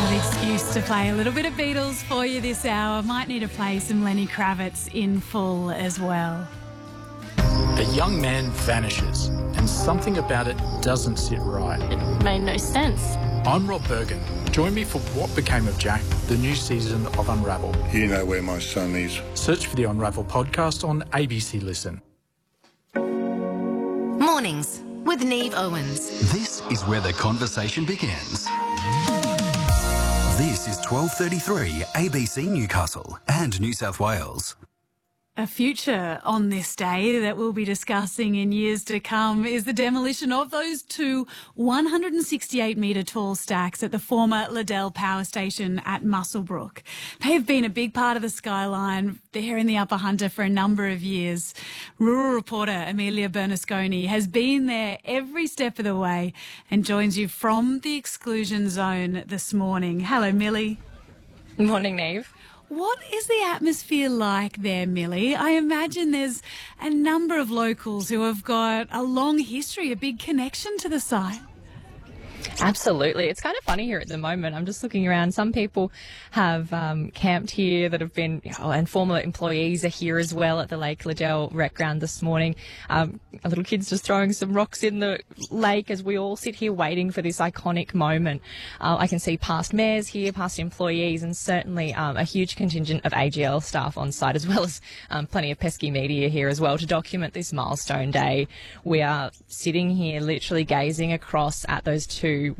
An excuse to play a little bit of Beatles for you this hour. Might need to play some Lenny Kravitz in full as well. A young man vanishes, and something about it doesn't sit right. It made no sense. I'm Rob Bergen. Join me for What Became of Jack, the new season of Unravel. You know where my son is. Search for the Unravel podcast on ABC Listen. Mornings with Neve Owens. This is where the conversation begins. This is 12:33 ABC Newcastle and New South Wales. A future on this day that we'll be discussing in years to come is the demolition of those two 168-metre tall stacks at the former Liddell Power Station at Muswellbrook. They have been a big part of the skyline there in the Upper Hunter for a number of years. Rural reporter Amelia Bernasconi has been there every step of the way and joins you from the exclusion zone this morning. Hello, Millie. Morning, Neve. What is the atmosphere like there, Millie? I imagine there's a number of locals who have got a long history, a big connection to the site. Absolutely. It's kind of funny here at the moment. I'm just looking around. Some people have camped here that have been, and former employees are here as well at the Lake Liddell Rec Ground this morning. A little kid's just throwing some rocks in the lake as we all sit here waiting for this iconic moment. I can see past mayors here, past employees, and certainly a huge contingent of AGL staff on site, as well as plenty of pesky media here as well to document this milestone day. We are sitting here literally gazing across at those two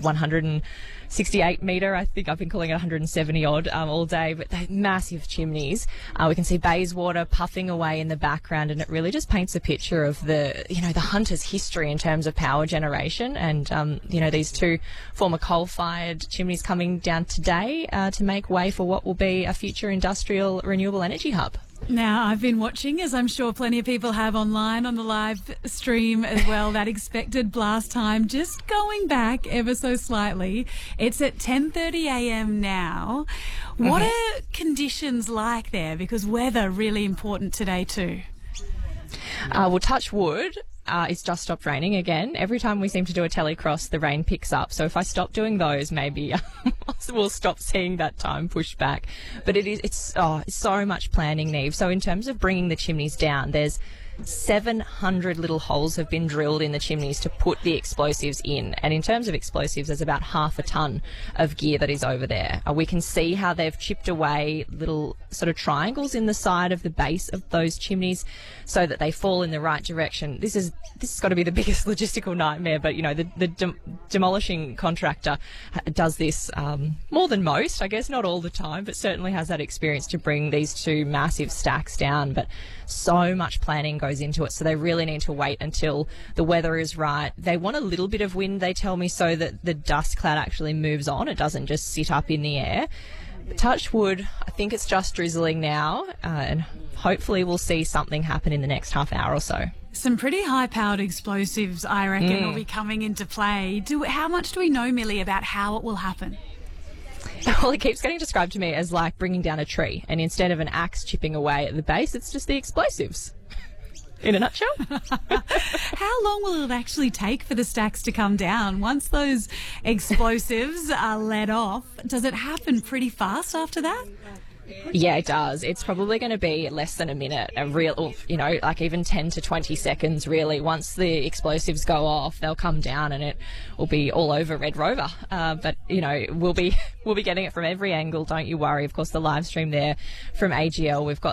168 metre, I think I've been calling it 170 odd all day, but they're massive chimneys. We can see Bayswater puffing away in the background, and it really just paints a picture of the Hunter's history in terms of power generation, and these two former coal-fired chimneys coming down today to make way for what will be a future industrial renewable energy hub. Now, I've been watching, as I'm sure plenty of people have online on the live stream as well, that expected blast time just going back ever so slightly. It's at 10:30 a.m. now. What are conditions like there? Because weather really important today too. We'll touch wood. It's just stopped raining again. Every time we seem to do a telecross, the rain picks up. So if I stop doing those, maybe we'll stop seeing that time pushed back. But it's so much planning, Neve. So in terms of bringing the chimneys down, there's 700 little holes have been drilled in the chimneys to put the explosives in. And in terms of explosives, there's about half a tonne of gear that is over there. We can see how they've chipped away little sort of triangles in the side of the base of those chimneys so that they fall in the right direction. This has got to be the biggest logistical nightmare, but the demolishing contractor does this more than most, I guess, not all the time, but certainly has that experience to bring these two massive stacks down. But so much planning goes into it, so they really need to wait until the weather is right. They want a little bit of wind, they tell me, so that the dust cloud actually moves on. It doesn't just sit up in the air. But touch wood, I think it's just drizzling now, and hopefully we'll see something happen in the next half hour or so. Some pretty high-powered explosives, I reckon, will be coming into play. How much do we know, Millie, about how it will happen? Well, it keeps getting described to me as like bringing down a tree, and instead of an axe chipping away at the base, it's just the explosives. In a nutshell. How long will it actually take for the stacks to come down? Once those explosives are let off, does it happen pretty fast after that? Yeah, it does. It's probably going to be less than a minute, like even 10 to 20 seconds, really. Once the explosives go off, they'll come down and it will be all over Red Rover. But we'll be getting it from every angle, don't you worry. Of course, the live stream there from AGL, we've got